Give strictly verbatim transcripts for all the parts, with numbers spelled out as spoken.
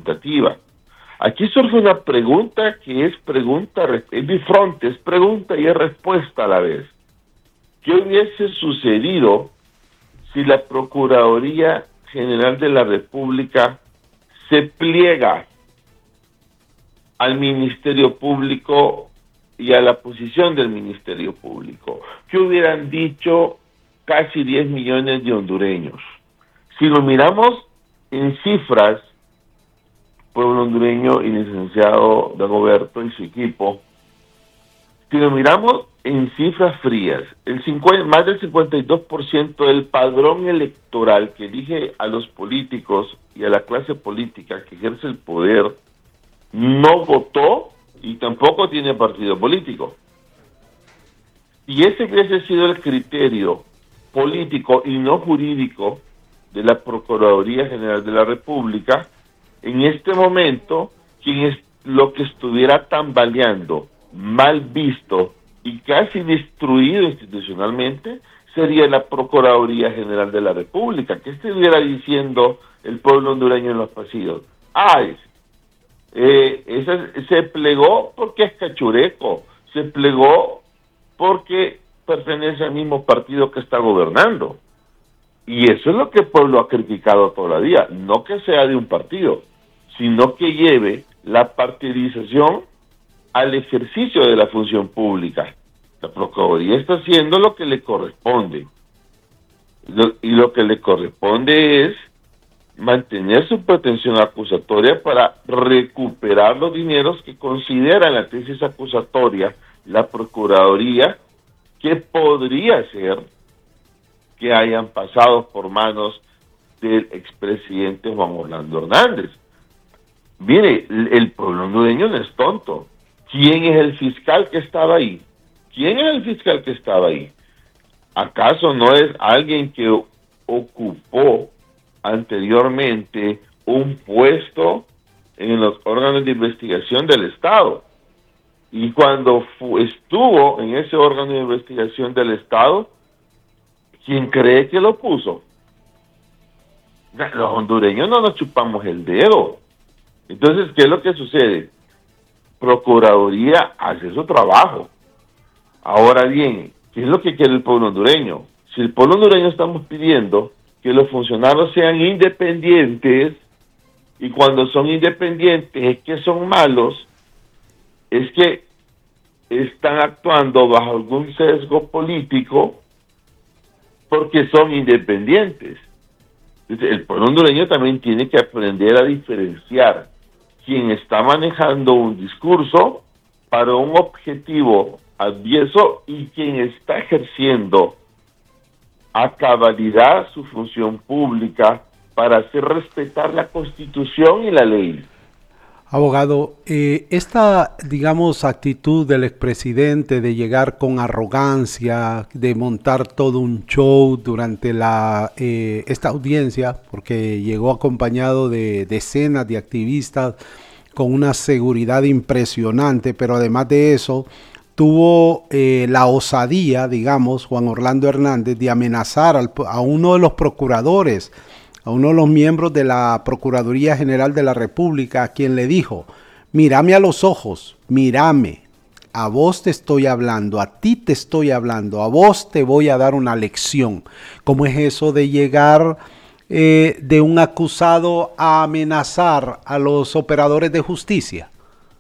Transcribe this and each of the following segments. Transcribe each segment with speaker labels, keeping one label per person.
Speaker 1: representativa. Aquí surge una pregunta que es pregunta, es bifronte, es pregunta y es respuesta a la vez. ¿Qué hubiese sucedido si la Procuraduría General de la República se pliega al Ministerio Público y a la posición del Ministerio Público? ¿Qué hubieran dicho casi diez millones de hondureños? Si lo miramos en cifras, pueblo hondureño y licenciado Dagoberto y su equipo, si lo miramos en cifras frías, el cincuenta, más del cincuenta y dos por ciento del padrón electoral que elige a los políticos y a la clase política que ejerce el poder no votó y tampoco tiene partido político. Y ese hubiese sido el criterio político y no jurídico de la Procuraduría General de la República, en este momento, quien es lo que estuviera tambaleando, mal visto y casi destruido institucionalmente, sería la Procuraduría General de la República. ¿Qué estuviera diciendo el pueblo hondureño en los pasillos? ¡Ay! Eh, ese, se plegó porque es cachureco, se plegó porque pertenece al mismo partido que está gobernando. Y eso es lo que el pueblo ha criticado todavía, no que sea de un partido, sino que lleve la partidización al ejercicio de la función pública. La Procuraduría está haciendo lo que le corresponde. Lo, y lo que le corresponde es mantener su pretensión acusatoria para recuperar los dineros que considera en la tesis acusatoria la Procuraduría que podría ser que hayan pasado por manos del expresidente Juan Orlando Hernández. Mire, el, el pueblo hondureño no es tonto. ¿Quién es el fiscal que estaba ahí? ¿Quién es el fiscal que estaba ahí? ¿Acaso no es alguien que ocupó anteriormente un puesto en los órganos de investigación del Estado? Y cuando fu- estuvo en ese órgano de investigación del Estado, ¿quién cree que lo puso? Los hondureños no nos chupamos el dedo. Entonces, ¿qué es lo que sucede? Procuraduría hace su trabajo. Ahora bien, ¿qué es lo que quiere el pueblo hondureño? Si el pueblo hondureño estamos pidiendo que los funcionarios sean independientes, y cuando son independientes es que son malos, es que están actuando bajo algún sesgo político porque son independientes. El pueblo hondureño también tiene que aprender a diferenciar quien está manejando un discurso para un objetivo adverso y quien está ejerciendo a cabalidad su función pública para hacer respetar la Constitución y la ley.
Speaker 2: Abogado, eh, esta, digamos, actitud del expresidente de llegar con arrogancia, de montar todo un show durante la eh, esta audiencia, porque llegó acompañado de decenas de activistas con una seguridad impresionante, pero además de eso, tuvo eh, la osadía, digamos, Juan Orlando Hernández, de amenazar al, a uno de los procuradores, a uno de los miembros de la Procuraduría General de la República, a quien le dijo: mírame a los ojos, mírame, a vos te estoy hablando, a ti te estoy hablando, a vos te voy a dar una lección. ¿Cómo es eso de llegar eh, de un acusado a amenazar a los operadores de justicia?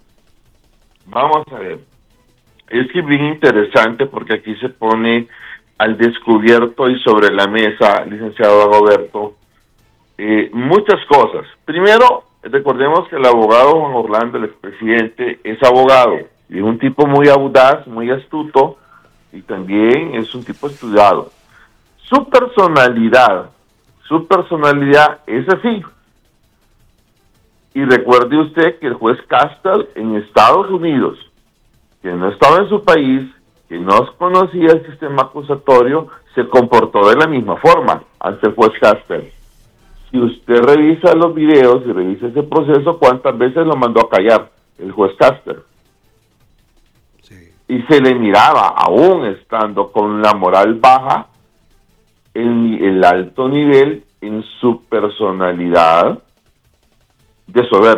Speaker 1: Vamos a ver, es que es bien interesante porque aquí se pone al descubierto y sobre la mesa, licenciado Roberto, Eh, muchas cosas. Primero, recordemos que el abogado Juan Orlando, el expresidente, es abogado y es un tipo muy audaz, muy astuto y también es un tipo estudiado. Su personalidad, su personalidad es así. Y recuerde usted que el juez Castel en Estados Unidos, que no estaba en su país, que no conocía el sistema acusatorio, se comportó de la misma forma ante el juez Castel. Si usted revisa los videos y revisa ese proceso, ¿cuántas veces lo mandó a callar el juez Castel? Sí. Y se le miraba, aún estando con la moral baja, en el alto nivel en su personalidad de soberbia.